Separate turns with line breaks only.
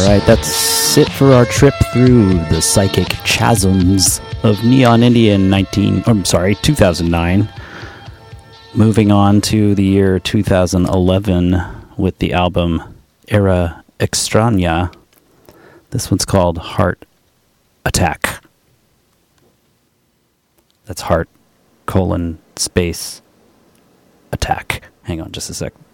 right, that's it for our trip through the psychic chasms of Neon Indian 2009. Moving on to the year 2011 with the album Era Extraña. This one's called Heart Attack. That's heart, : space, attack. Hang on just a sec.